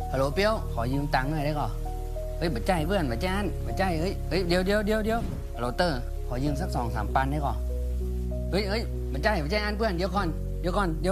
ฮัลโหลเปียวขอยืมตังค์หน่อยได้ก่อนเฮ้ยบัดใจเพื่อนบัดใจบัดใจเฮ้ยเดี๋ยวฮัลโหลเตอร์ขอยืมสัก2-3 ปันได้ก่อนเฮ้ยบัดใจอันเพื่อนเดี๋ยวก่อน